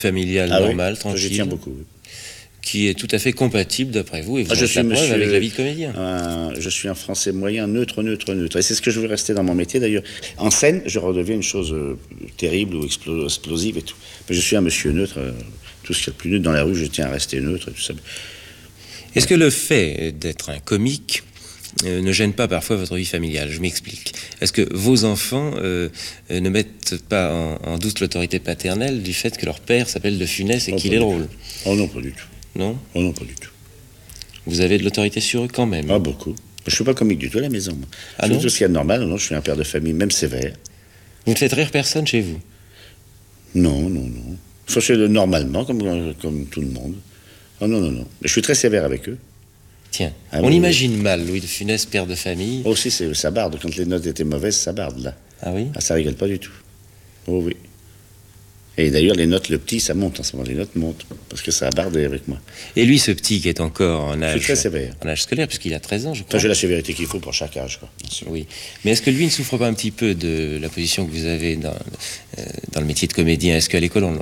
familial normal, oui, tranquille. J'y tiens beaucoup. Oui. Qui est tout à fait compatible, d'après vous, et vous je êtes la preuve avec la vie de comédien. Je suis un Français moyen, neutre. Et c'est ce que je veux rester dans mon métier, d'ailleurs. En scène, je redeviens une chose terrible ou explosive et tout. Mais je suis un monsieur neutre. Tout ce qu'il y a de plus neutre dans la rue, je tiens à rester neutre et tout ça. Est-ce que le fait d'être un comique ne gêne pas parfois votre vie familiale? Je m'explique. Est-ce que vos enfants ne mettent pas en doute l'autorité paternelle du fait que leur père s'appelle De Funès et qu'il est drôle? Oh non, pas du tout. Non? Oh non, pas du tout. Vous avez de l'autorité sur eux quand même? Ah, beaucoup. Je suis pas comique du tout à la maison. Moi. Ah je non? fais tout ce qu'il y a de normal. Non, je suis un père de famille, même sévère. Vous ne faites rire personne chez vous? Non. Il faut faire normalement, comme tout le monde. Oh non. Mais je suis très sévère avec eux. Tiens, on imagine mal Louis de Funès, père de famille. Aussi, ça barde. Quand les notes étaient mauvaises, ça barde, là. Ah oui? Ah, ça rigole pas du tout. Oh oui. Et d'ailleurs, les notes, le petit, ça monte en ce moment. Les notes montent, parce que ça a bardé avec moi. Et lui, ce petit qui est encore en âge... très sévère. En âge scolaire, puisqu'il a 13 ans, je crois. J'ai la sévérité qu'il faut pour chaque âge, quoi, bien sûr. Oui. Mais est-ce que lui ne souffre pas un petit peu de la position que vous avez dans le métier de comédien? Est-ce qu'à l'école,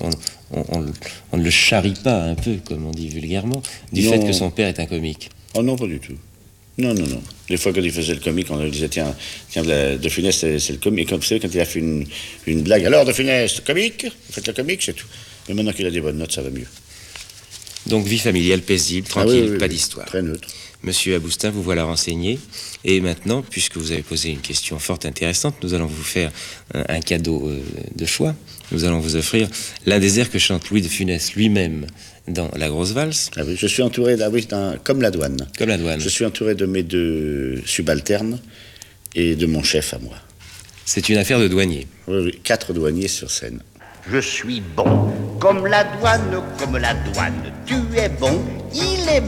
on ne le charrie pas un peu, comme on dit vulgairement, du fait que son père est un comique? Oh non, pas du tout. Non. Des fois, quand il faisait le comique, on lui disait, tiens, De Funès, c'est le comique. Et comme vous savez, quand il a fait une blague, alors De Funès, comique, faites le comique, c'est tout. Mais maintenant qu'il a des bonnes notes, ça va mieux. Donc, vie familiale paisible, tranquille, oui, pas d'histoire. Très neutre. Monsieur Aboustin, vous voilà renseigné. Et maintenant, puisque vous avez posé une question fort intéressante, nous allons vous faire un cadeau de choix. Nous allons vous offrir l'un des airs que chante Louis de Funès lui-même dans La Grosse Valse. Ah oui, je suis entouré, comme la douane. Comme la douane. Je suis entouré de mes 2 subalternes et de mon chef à moi. C'est une affaire de douanier. Oui, 4 douaniers sur scène. Je suis bon, comme la douane, Tu es bon, il est